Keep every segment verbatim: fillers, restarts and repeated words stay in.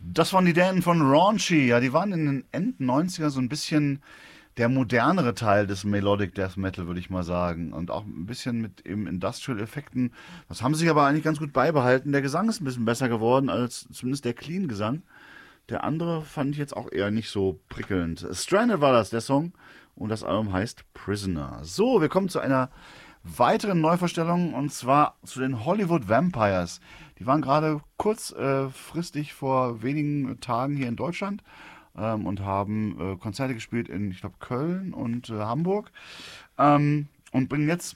Das waren die Dänen von Raunchy. Ja, die waren in den Enden neunziger so ein bisschen der modernere Teil des Melodic Death Metal, würde ich mal sagen. Und auch ein bisschen mit eben Industrial-Effekten. Das haben sie sich aber eigentlich ganz gut beibehalten. Der Gesang ist ein bisschen besser geworden als zumindest der Clean-Gesang. Der andere fand ich jetzt auch eher nicht so prickelnd. Stranded war das, der Song. Und das Album heißt Prisoner. So, wir kommen zu einer weiteren Neuvorstellung und zwar zu den Hollywood Vampires. Die waren gerade kurzfristig äh, vor wenigen Tagen hier in Deutschland ähm, und haben äh, Konzerte gespielt in, ich glaube, Köln und äh, Hamburg ähm, und bringen jetzt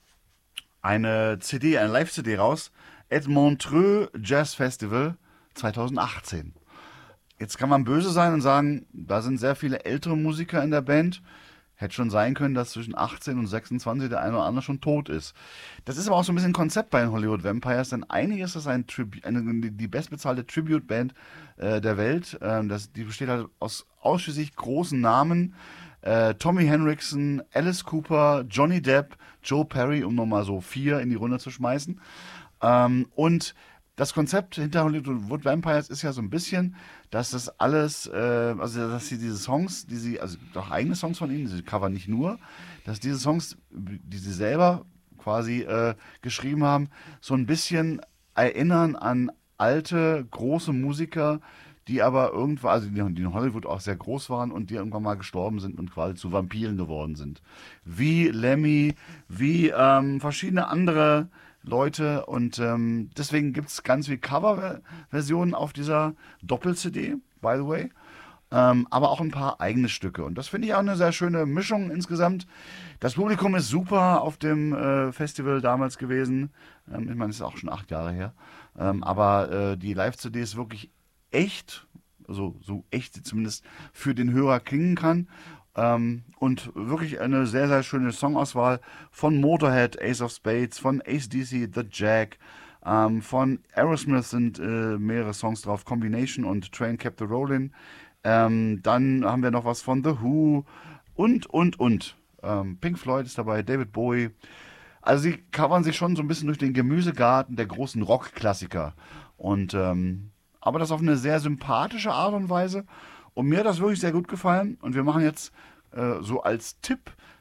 eine C D, eine Live-C D raus. At Montreux Jazz Festival zwanzig achtzehn. Jetzt kann man böse sein und sagen, da sind sehr viele ältere Musiker in der Band. Hätte schon sein können, dass zwischen achtzehn und sechsundzwanzig der eine oder andere schon tot ist. Das ist aber auch so ein bisschen ein Konzept bei den Hollywood Vampires, denn eigentlich ist das ein Tribu eine, die bestbezahlte Tribute-Band äh, der Welt. Ähm, das, die besteht halt aus ausschließlich großen Namen. Äh, Tommy Henriksen, Alice Cooper, Johnny Depp, Joe Perry, um nochmal so vier in die Runde zu schmeißen. Ähm, und das Konzept hinter Hollywood Vampires ist ja so ein bisschen, dass das alles, äh, also dass sie diese Songs, die sie, also auch eigene Songs von ihnen, sie covern nicht nur, dass diese Songs, die sie selber quasi äh, geschrieben haben, so ein bisschen erinnern an alte, große Musiker, die aber irgendwann, also die in Hollywood auch sehr groß waren und die irgendwann mal gestorben sind und quasi zu Vampiren geworden sind. Wie Lemmy, wie ähm, verschiedene andere Leute und ähm, deswegen gibt es ganz viele Coverversionen auf dieser Doppel-C D, by the way, ähm, aber auch ein paar eigene Stücke und das finde ich auch eine sehr schöne Mischung insgesamt. Das Publikum ist super auf dem äh, Festival damals gewesen, ähm, ich meine, es ist auch schon acht Jahre her, ähm, aber äh, die Live-C D ist wirklich echt, also so echt sie zumindest für den Hörer klingen kann. Ähm, und wirklich eine sehr, sehr schöne Songauswahl von Motorhead, Ace of Spades, von A C/D C, The Jack, ähm, von Aerosmith sind äh, mehrere Songs drauf, Combination und Train Kept the Rollin'. Ähm, dann haben wir noch was von The Who und, und, und. Ähm, Pink Floyd ist dabei, David Bowie. Also sie covern sich schon so ein bisschen durch den Gemüsegarten der großen Rockklassiker. Und ähm, aber das auf eine sehr sympathische Art und Weise. Und mir hat das wirklich sehr gut gefallen. Und wir machen jetzt äh, so als Tipp